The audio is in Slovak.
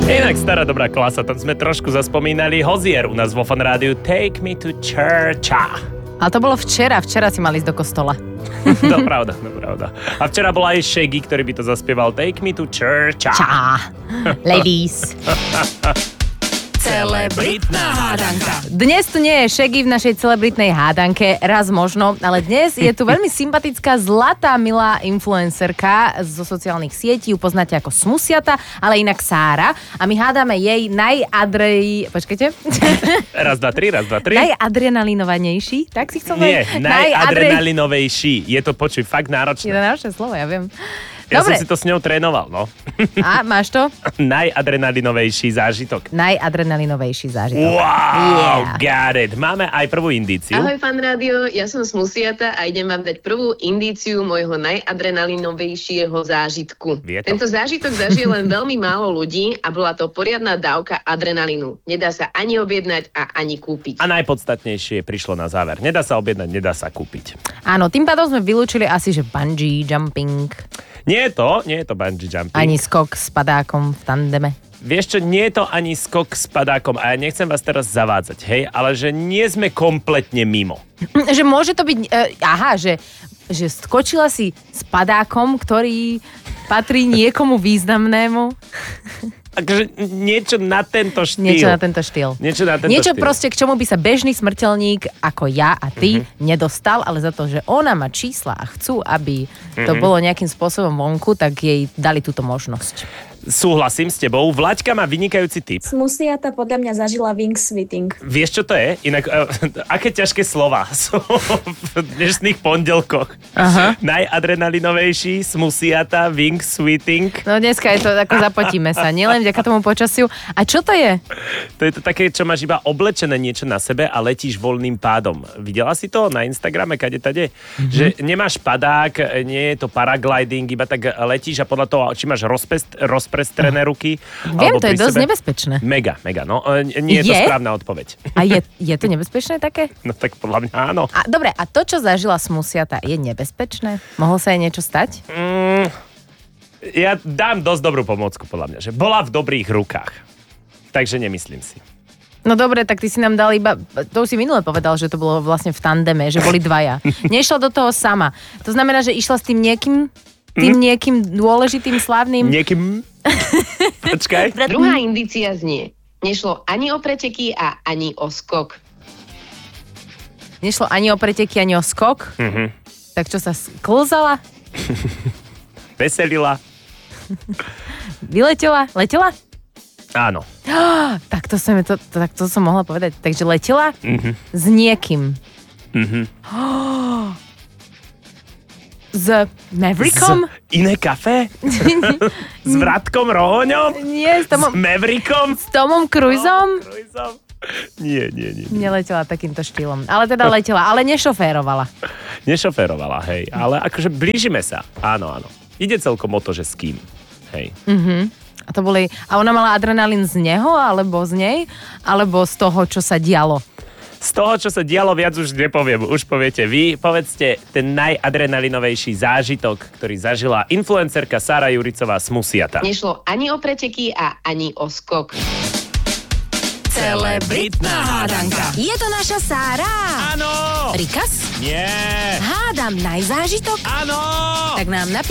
Inak stará dobrá klasa, tam sme trošku zaspomínali Hozier u nás vo Fan Rádiu Take Me to Church. Ale to bolo včera si mali ísť do kostola. To pravda. A včera bola aj Shaggy, ktorý by to zaspieval Take Me to Church. Ladies. Celebritná hádanka. Dnes tu nie je Shaggy v našej celebritnej hádanke, raz možno, ale dnes je tu veľmi sympatická, zlatá, milá influencerka zo sociálnych sietí, ju poznáte ako Smusiata, ale inak Sára. A my hádame jej Počkajte. Raz, dva, tri. Najadrenalinovanejší, tak si chcem Nie, najadrenalinovejší. Je to, počuj, fakt náročné. Je to náročné slovo, ja viem. Ja Dobre. som si to s ňou trénoval, no. A máš to? Najadrenalinovejší zážitok. Najadrenalinovejší zážitok. Wow, got it. Máme aj prvú indíciu. Ahoj, Fan Rádio, ja som Smusiata a idem vám dať prvú indíciu môjho najadrenalinovejšieho zážitku. Tento zážitok zažije len veľmi málo ľudí a bola to poriadna dávka adrenalínu. Nedá sa ani objednať a ani kúpiť. A najpodstatnejšie prišlo na záver. Nedá sa objednať, nedá sa kúpiť. Áno, tým pádom sme vylúčili asi, že bungee jumping. Nie je to bungee jumping. Ani skok s padákom v tandeme. Vieš čo, nie je to ani skok s padákom a ja nechcem vás teraz zavádzať, hej, ale že nie sme kompletne mimo. Že môže to byť, že skočila si s padákom, ktorý patrí niekomu významnému. Takže niečo na tento štýl. Niečo proste, k čomu by sa bežný smrteľník ako ja a ty nedostal, ale za to, že ona má čísla a chcú, aby to bolo nejakým spôsobom vonku, tak jej dali túto možnosť. Súhlasím s tebou. Vlaďka má vynikajúci tip. Smusiata podľa mňa zažila wings sweating. Vieš, čo to je? Inak, aké ťažké slova sú v dnešných pondelkoch. Aha. Najadrenalinovejší, Smusiata, wings sweating. No dneska je to, ako zapotíme sa, nielen vďaka tomu počasiu. A čo to je? To je to také, čo máš iba oblečené niečo na sebe a letíš voľným pádom. Videla si to na Instagrame, kade tade? Že nemáš padák, nie je to paragliding, iba tak letíš a podľa toho, či máš rozprestrené ruky. Viem, to je dosť nebezpečné. Mega, no. Nie je to správna odpoveď. A je to nebezpečné také? No tak podľa mňa áno. A dobre, a to, čo zažila Smusiata, je nebezpečné? Mohlo sa jej niečo stať? Ja dám dosť dobrú pomôcku, podľa mňa, že bola v dobrých rukách. Takže nemyslím si. No dobre, tak ty si nám dal iba, to už si minule povedal, že to bolo vlastne v tandeme, že boli dvaja. Nešla do toho sama. To znamená, že išla s tým niekým dôležitým, slávnym... Niekým? Počkaj. Druhá indícia znie. Nešlo ani o preteky a ani o skok. Nešlo ani o preteky, ani o skok? Tak čo sa klzala? Veselila? Vyletela? Letela? Áno. Tak to som mohla povedať. Takže letela s niekým. S Maverickom? Iné kafe? S Vratkom Rohoňom? Nie, s Maverickom? S Tomom Cruisom? Nie. Neletela takýmto štýlom. Ale teda letela, ale nešoférovala. Nešoférovala, hej. Ale akože blížime sa. Áno. Ide celkom o to, že s kým. Hej. A ona mala adrenalín z neho, alebo z nej? Alebo z toho, čo sa dialo? Z toho, čo sa dialo, viac už nepoviem. Už poviete vy. Povedzte ten najadrenalinovejší zážitok, ktorý zažila influencerka Sára Juricová Smusiata. Nešlo ani o preteky a ani o skok. Celebritná hádanka. Je to naša Sára. Áno. Rikas? Nie. Hádam najzážitok? Áno. Tak nám napíšte